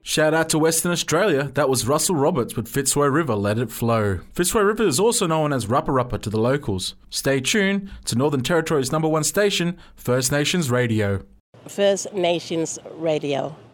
Shout out to Western Australia. That was Russell Roberts with Fitzroy River, Let It Flow. Fitzroy River is also known as Rappa Rappa to the locals. Stay tuned to Northern Territory's #1 station, First Nations Radio. First Nations Radio.